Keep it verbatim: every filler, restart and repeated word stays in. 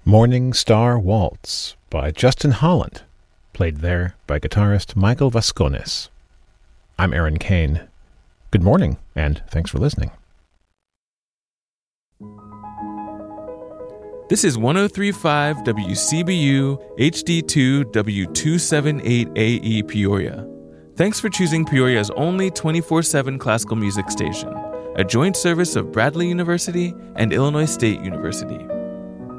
Morning Star Waltz by Justin Holland, played there by guitarist Michael Vascones. I'm Aaron Kane. Good morning, and thanks for listening. This is one oh three point five W C B U H D two W two seventy-eight A E Peoria. Thanks for choosing Peoria's only twenty-four seven classical music station, a joint service of Bradley University and Illinois State University.